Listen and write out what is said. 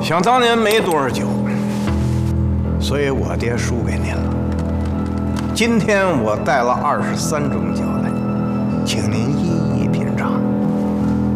想当年没多少酒，所以我爹输给您了。今天我带了23种酒来，请您一一品尝。